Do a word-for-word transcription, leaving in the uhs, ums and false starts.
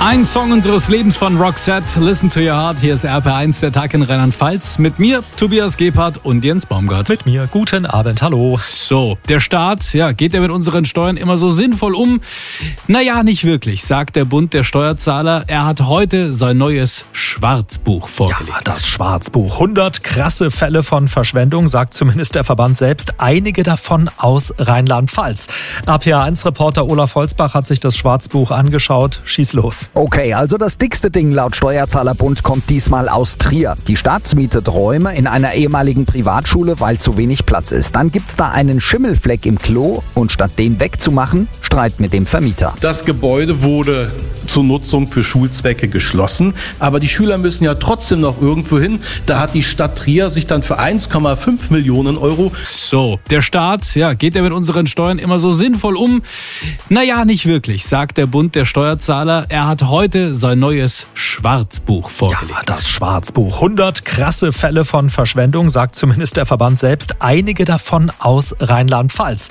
Ein Song unseres Lebens von Roxette, Listen to Your Heart. Hier ist R P R eins, der Tag in Rheinland-Pfalz. Mit mir, Tobias Gebhardt und Jens Baumgart. Mit mir, guten Abend, hallo. So, der Staat, ja, geht er mit unseren Steuern immer so sinnvoll um? Naja, nicht wirklich, sagt der Bund der Steuerzahler. Er hat heute sein neues Schwarzbuch vorgelegt. Ja, das Schwarzbuch. hundert krasse Fälle von Verschwendung, sagt zumindest der Verband selbst. Einige davon aus Rheinland-Pfalz. R P R eins-Reporter Olaf Holzbach hat sich das Schwarzbuch angeschaut. Schieß los. Okay, also das dickste Ding laut Steuerzahlerbund kommt diesmal aus Trier. Die Stadt mietet Räume in einer ehemaligen Privatschule, weil zu wenig Platz ist. Dann gibt's da einen Schimmelfleck im Klo und statt den wegzumachen, Streit mit dem Vermieter. Das Gebäude wurde zur Nutzung für Schulzwecke geschlossen, aber die Schüler müssen ja trotzdem noch irgendwo hin. Da hat die Stadt Trier sich dann für eins Komma fünf Millionen Euro... So, der Staat, ja, geht er mit unseren Steuern immer so sinnvoll um? Naja, nicht wirklich, sagt der Bund der Steuerzahler. Er hat heute sein neues Schwarzbuch vorgelegt. Ja, das Schwarzbuch. hundert krasse Fälle von Verschwendung, sagt zumindest der Verband selbst. Einige davon aus Rheinland-Pfalz.